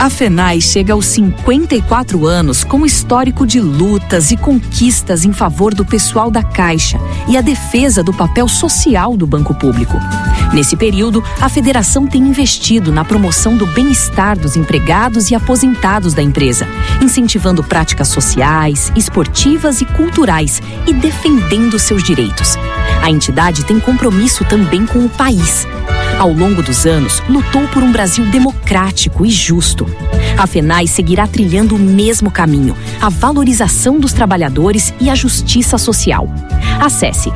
A FENAI chega aos 54 anos com histórico de lutas e conquistas em favor do pessoal da Caixa e a defesa do papel social do banco público. Nesse período, a federação tem investido na promoção do bem-estar dos empregados e aposentados da empresa, incentivando práticas sociais, esportivas e culturais e defendendo seus direitos. A entidade tem compromisso também com o país. Ao longo dos anos, lutou por um Brasil democrático e justo. A FENAI seguirá trilhando o mesmo caminho, a valorização dos trabalhadores e a justiça social. Acesse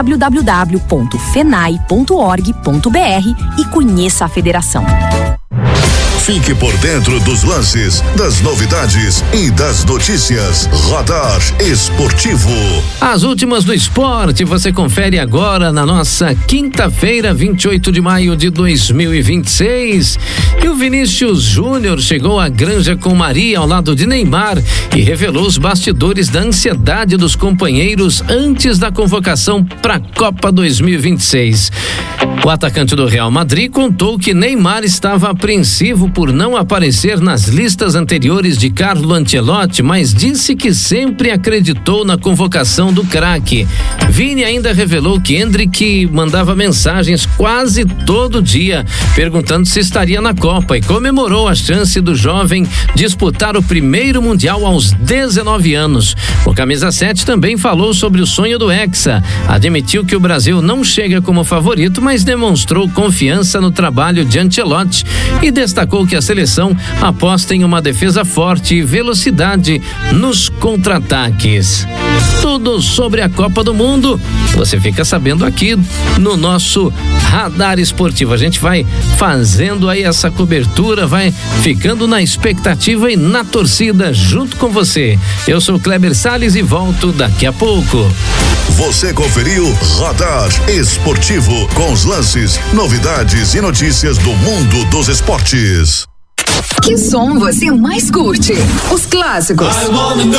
www.fenai.org.br e conheça a federação. Fique por dentro dos lances, das novidades e das notícias. Radar Esportivo. As últimas do esporte você confere agora na nossa quinta-feira, 28 de maio de 2026. E o Vinícius Júnior chegou à Granja com Maria ao lado de Neymar e revelou os bastidores da ansiedade dos companheiros antes da convocação para a Copa 2026. O atacante do Real Madrid contou que Neymar estava apreensivo por não aparecer nas listas anteriores de Carlo Ancelotti, mas disse que sempre acreditou na convocação do craque. Vini ainda revelou que Endrick mandava mensagens quase todo dia, perguntando se estaria na Copa, e comemorou a chance do jovem disputar o primeiro Mundial aos 19 anos. O camisa 7 também falou sobre o sonho do Hexa, admitiu que o Brasil não chega como favorito, mas demonstrou confiança no trabalho de Ancelotti e destacou que a seleção aposta em uma defesa forte e velocidade nos contra-ataques. Tudo sobre a Copa do Mundo você fica sabendo aqui no nosso Radar Esportivo. A gente vai fazendo aí essa cobertura, vai ficando na expectativa e na torcida junto com você. Eu sou Kleber Salles e volto daqui a pouco. Você conferiu Radar Esportivo com os lances, novidades e notícias do mundo dos esportes. Que som você mais curte? Os clássicos